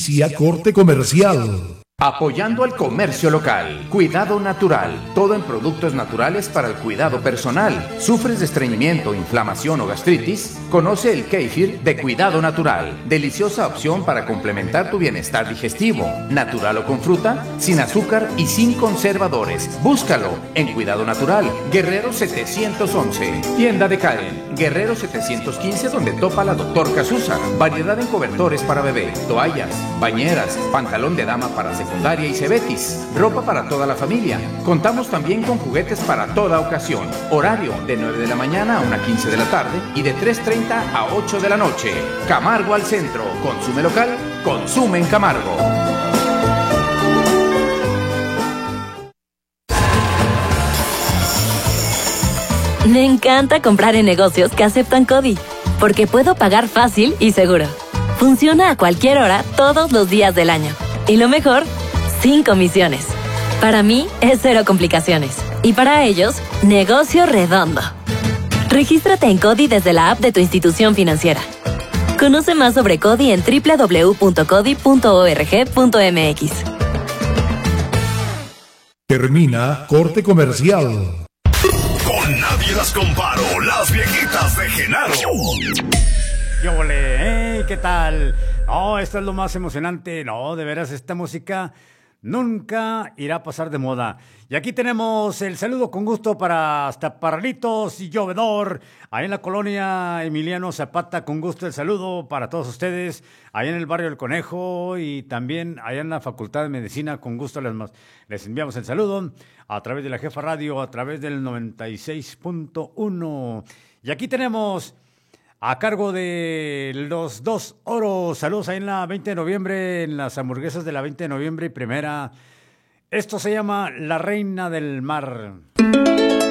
Inicia corte comercial. Apoyando al comercio local. Cuidado natural. Todo en productos naturales para el cuidado personal. ¿Sufres de estreñimiento, inflamación o gastritis? Conoce el kéfir de Cuidado Natural. Deliciosa opción para complementar tu bienestar digestivo. Natural o con fruta, sin azúcar y sin conservadores. Búscalo en Cuidado Natural. Guerrero 711. Tienda de Karen. Guerrero 715, donde topa la Dr. Casusa. Variedad en cobertores para bebé, toallas, bañeras, pantalón de dama para secundaria y cebetis, ropa para toda la familia. Contamos también con juguetes para toda ocasión. Horario de 9 de la mañana a 1:15 de la tarde y de 3:30 a 8 de la noche. Camargo al centro. Consume local, consume en Camargo. Me encanta comprar en negocios que aceptan CODI, porque puedo pagar fácil y seguro. Funciona a cualquier hora, todos los días del año. Y lo mejor, sin comisiones. Para mí, es cero complicaciones. Y para ellos, negocio redondo. Regístrate en CODI desde la app de tu institución financiera. Conoce más sobre CODI en www.codi.org.mx. Termina corte comercial. Con Nadie las comparo, las viejitas de Genaro. ¡Qué ole! ¿Qué tal? No, esto es lo más emocionante. No, de veras, esta música nunca irá a pasar de moda. Y aquí tenemos el saludo con gusto para hasta Paralitos y Llovedor. Ahí en la colonia Emiliano Zapata, con gusto el saludo para todos ustedes. Ahí en el barrio El Conejo y también allá en la Facultad de Medicina, con gusto les enviamos el saludo a través de la Jefa Radio, a través del 96.1. Y aquí tenemos, a cargo de los dos oros, saludos ahí en la 20 de noviembre, en las hamburguesas de la 20 de noviembre y primera. Esto se llama La Reina del Mar.